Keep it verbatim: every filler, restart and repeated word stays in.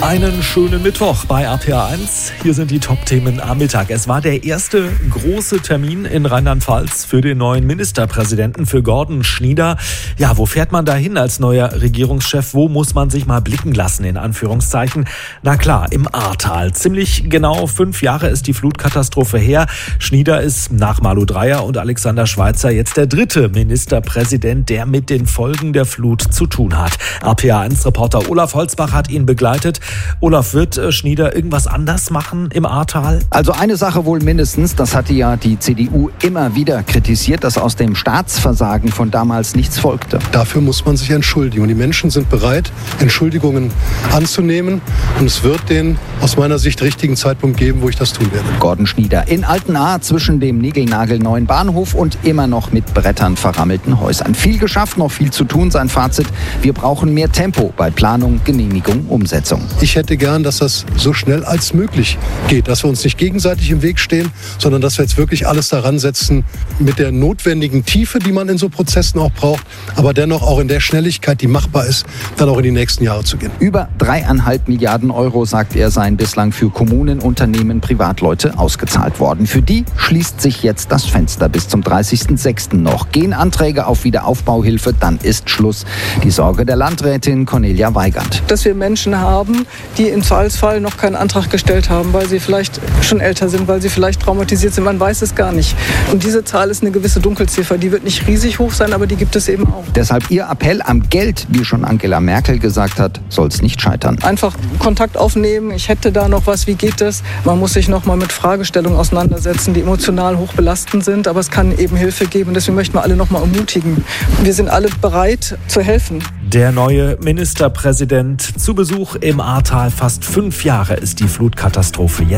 Einen schönen Mittwoch bei A P A eins. Hier sind die Top-Themen am Mittag. Es war der erste große Termin in Rheinland-Pfalz für den neuen Ministerpräsidenten, für Gordon Schnieder. Ja, wo fährt man da hin als neuer Regierungschef? Wo muss man sich mal blicken lassen, in Anführungszeichen? Na klar, im Ahrtal. Ziemlich genau fünf Jahre ist die Flutkatastrophe her. Schnieder ist nach Malu Dreyer und Alexander Schweitzer jetzt der dritte Ministerpräsident, der mit den Folgen der Flut zu tun hat. A P A eins-Reporter Olaf Holzbach hat ihn begleitet. Olaf, wird Schnieder irgendwas anders machen im Ahrtal? Also eine Sache wohl mindestens, das hatte ja die C D U immer wieder kritisiert, dass aus dem Staatsversagen von damals nichts folgte. Dafür muss man sich entschuldigen. Und die Menschen sind bereit, Entschuldigungen anzunehmen. Und es wird den aus meiner Sicht richtigen Zeitpunkt geben, wo ich das tun werde. Gordon Schnieder in Altenahr zwischen dem niegelnagelneuen Bahnhof und immer noch mit Brettern verrammelten Häusern. Viel geschafft, noch viel zu tun. Sein Fazit: Wir brauchen mehr Tempo bei Planung, Genehmigung, Umsetzung. Ich hätte gern, dass das so schnell als möglich geht, dass wir uns nicht gegenseitig im Weg stehen, sondern dass wir jetzt wirklich alles daran setzen, mit der notwendigen Tiefe, die man in so Prozessen auch braucht, aber dennoch auch in der Schnelligkeit, die machbar ist, dann auch in die nächsten Jahre zu gehen. Über dreieinhalb Milliarden Euro, sagt er, seien bislang für Kommunen, Unternehmen, Privatleute ausgezahlt worden. Für die schließt sich jetzt das Fenster bis zum dreißigsten sechsten noch. Gehen Anträge auf Wiederaufbauhilfe, dann ist Schluss. Die Sorge der Landrätin Cornelia Weigand. Dass wir Menschen haben, die im Zweifelsfall noch keinen Antrag gestellt haben, weil sie vielleicht schon älter sind, weil sie vielleicht traumatisiert sind. Man weiß es gar nicht. Und diese Zahl ist eine gewisse Dunkelziffer. Die wird nicht riesig hoch sein, aber die gibt es eben auch. Deshalb ihr Appell: am Geld, wie schon Angela Merkel gesagt hat, soll es nicht scheitern. Einfach Kontakt aufnehmen. Ich hätte da noch was. Wie geht das? Man muss sich noch mal mit Fragestellungen auseinandersetzen, die emotional hoch belastend sind. Aber es kann eben Hilfe geben. Und deswegen möchten wir alle noch mal ermutigen. Wir sind alle bereit zu helfen. Der neue Ministerpräsident zu Besuch im Ahrtal. Fast fünf Jahre ist die Flutkatastrophe jetzt.